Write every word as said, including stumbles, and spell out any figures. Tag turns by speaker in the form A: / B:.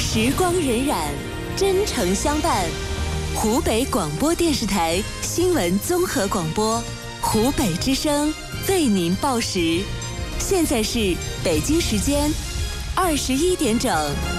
A: 时光荏苒，真诚相伴。湖北广播电视台新闻综合广播，湖北之声为您报时。现在是北京时间二十一点整。